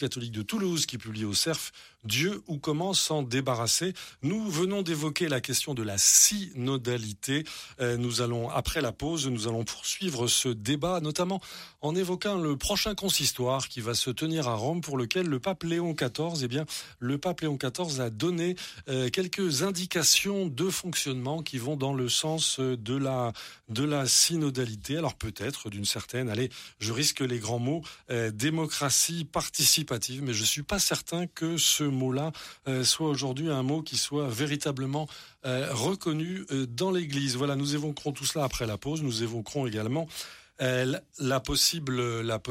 catholique de Toulouse qui publie au Cerf « Dieu ou comment s'en débarrasser ». Nous venons d'évoquer la question de la synodalité. Après la pause, nous allons poursuivre ce débat, notamment en évoquant le prochain consistoire qui va se tenir à Rome, pour lequel le pape Léon XIV, le pape Léon XIV a donné quelques indications de fonctionnement qui vont dans le sens de la synodalité. Alors peut-être d'une certaine, je risque les grands mots, démocratie participative, mais je suis pas certain que ce mot-là soit aujourd'hui un mot qui soit véritablement reconnu dans l'Église. Voilà, nous évoquerons tout cela après la pause. Nous évoquerons également la possible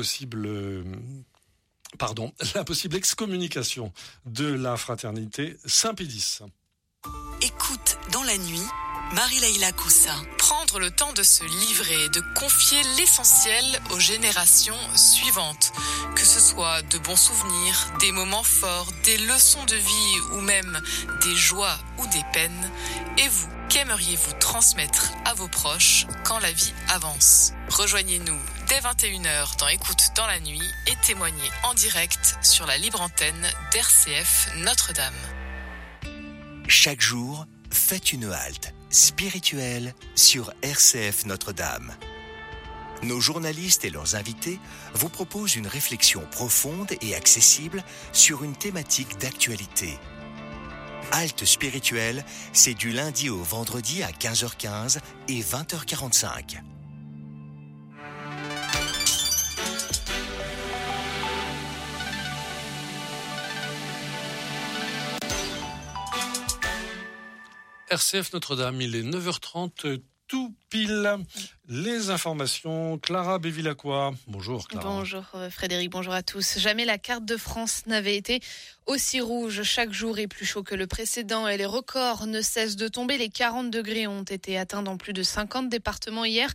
excommunication de la fraternité Saint-Pédis. Écoute dans la nuit, Marie-Laïla Coussa. Prendre le temps de se livrer, de confier l'essentiel aux générations suivantes. Que ce soit de bons souvenirs, des moments forts, des leçons de vie ou même des joies ou des peines. Et vous, qu'aimeriez-vous transmettre à vos proches quand la vie avance ? Rejoignez-nous dès 21h dans Écoute dans la nuit et témoignez en direct sur la libre antenne d'RCF Notre-Dame. Chaque jour, faites une halte spirituelle sur RCF Notre-Dame. Nos journalistes et leurs invités vous proposent une réflexion profonde et accessible sur une thématique d'actualité. Halte spirituelle, c'est du lundi au vendredi à 15h15 et 20h45. RCF Notre-Dame, il est 9h30 tout pile. Les informations, Clara Bévilacqua. Bonjour Clara. Bonjour Frédéric, bonjour à tous. Jamais la carte de France n'avait été aussi rouge. Chaque jour est plus chaud que le précédent et les records ne cessent de tomber. Les 40 degrés ont été atteints dans plus de 50 départements hier.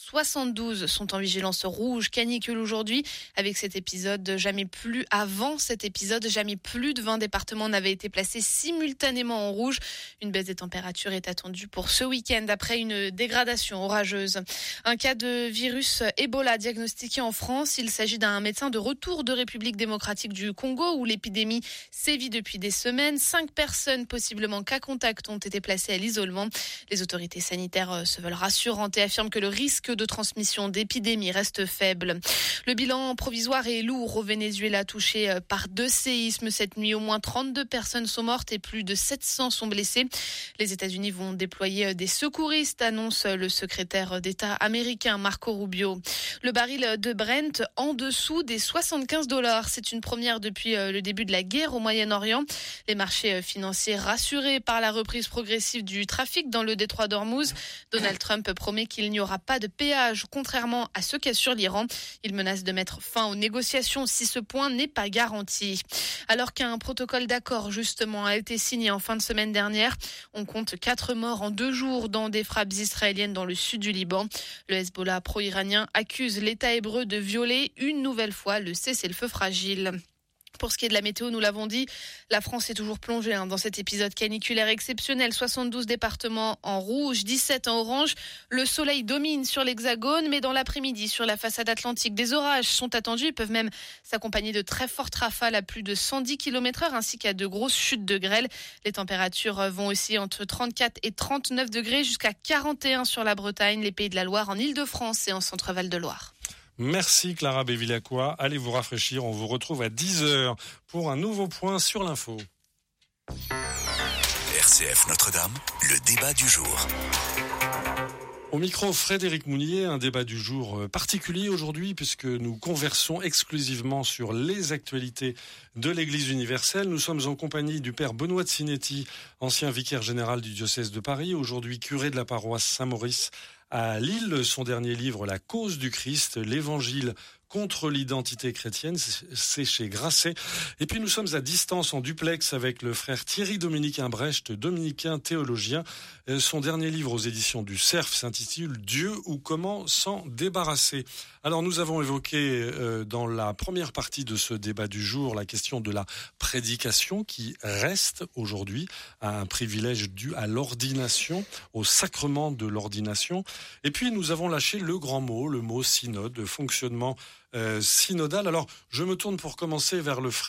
72 sont en vigilance rouge, canicule aujourd'hui. Avec cet épisode, avant cet épisode, jamais plus de 20 départements n'avaient été placés simultanément en rouge. Une baisse des températures est attendue pour ce week-end après une dégradation orageuse. Un cas de virus Ebola diagnostiqué en France. Il s'agit d'un médecin de retour de République démocratique du Congo où l'épidémie sévit depuis des semaines. 5 personnes possiblement cas contact ont été placées à l'isolement. Les autorités sanitaires se veulent rassurantes et affirment que le risque de transmission d'épidémie reste faible. Le bilan provisoire est lourd au Venezuela, touché par 2 séismes. Cette nuit, au moins 32 personnes sont mortes et plus de 700 sont blessées. Les États-Unis vont déployer des secouristes, annonce le secrétaire d'État américain Marco Rubio. Le baril de Brent en dessous des $75. C'est une première depuis le début de la guerre au Moyen-Orient. Les marchés financiers rassurés par la reprise progressive du trafic dans le détroit d'Ormuz. Donald Trump promet qu'il n'y aura pas de péage, contrairement à ce qu'assure l'Iran. Il menace de mettre fin aux négociations si ce point n'est pas garanti. Alors qu'un protocole d'accord, justement, a été signé en fin de semaine dernière, on compte 4 morts en 2 jours dans des frappes israéliennes dans le sud du Liban. Le Hezbollah pro-iranien accuse l'État hébreu de violer une nouvelle fois le cessez-le-feu fragile. Pour ce qui est de la météo, nous l'avons dit, la France est toujours plongée dans cet épisode caniculaire exceptionnel. 72 départements en rouge, 17 en orange. Le soleil domine sur l'Hexagone, mais dans l'après-midi, sur la façade atlantique, des orages sont attendus. Ils peuvent même s'accompagner de très fortes rafales à plus de 110 km/h, ainsi qu'à de grosses chutes de grêle. Les températures vont aussi entre 34 et 39 degrés, jusqu'à 41 sur la Bretagne, les Pays de la Loire, en Île-de-France et en Centre-Val de Loire. Merci Clara Bévilacqua. Allez vous rafraîchir. On vous retrouve à 10h pour un nouveau point sur l'info. RCF Notre-Dame, le débat du jour. Au micro, Frédéric Mounier, un débat du jour particulier aujourd'hui puisque nous conversons exclusivement sur les actualités de l'Église universelle. Nous sommes en compagnie du père Benoît de Sinetti, ancien vicaire général du diocèse de Paris, aujourd'hui curé de la paroisse Saint-Maurice à Lille. Son dernier livre, La cause du Christ, l'évangile contre l'identité chrétienne, c'est chez Grasset. Et puis nous sommes à distance en duplex avec le frère Thierry Dominicain Brecht, dominicain théologien. Son dernier livre aux éditions du Cerf s'intitule « Dieu ou comment s'en débarrasser ». Alors nous avons évoqué dans la première partie de ce débat du jour la question de la prédication qui reste aujourd'hui un privilège dû à l'ordination, au sacrement de l'ordination. Et puis nous avons lâché le grand mot, le mot synode, fonctionnement synodale. Alors, je me tourne pour commencer vers le frère